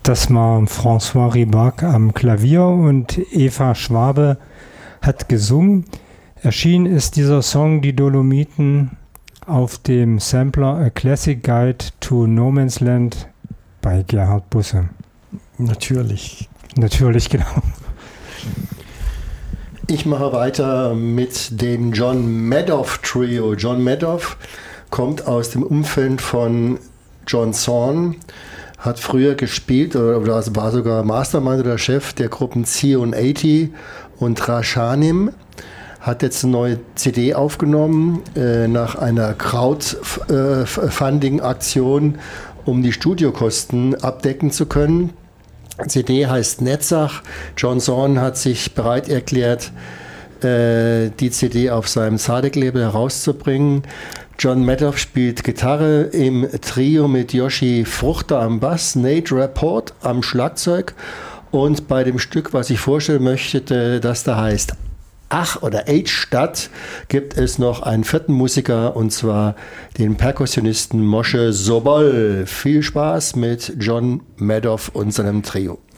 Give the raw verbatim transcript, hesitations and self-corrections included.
Das war François Ribac am Klavier und Eva Schwabe hat gesungen. Erschienen ist dieser Song Die Dolomiten auf dem Sampler A Classic Guide to No Man's Land bei Gerhard Busse. Natürlich. Natürlich, genau. Ich mache weiter mit dem John Madoff Trio. John Madoff kommt aus dem Umfeld von John Zorn, hat früher gespielt oder war sogar Mastermind oder Chef der Gruppen Zion achtzig und Rashanim. Hat jetzt eine neue C D aufgenommen äh, nach einer Crowdfunding-Aktion, um die Studiokosten abdecken zu können. C D heißt Netzach. John Zorn hat sich bereit erklärt, äh, die C D auf seinem Sadek-Label herauszubringen. John Madoff spielt Gitarre im Trio mit Yoshi Fruchter am Bass, Nate Rapport am Schlagzeug und bei dem Stück, was ich vorstellen möchte, das da heißt Ach oder H-Stadt, gibt es noch einen vierten Musiker und zwar den Perkussionisten Moshe Sobol. Viel Spaß mit John Madoff und seinem Trio.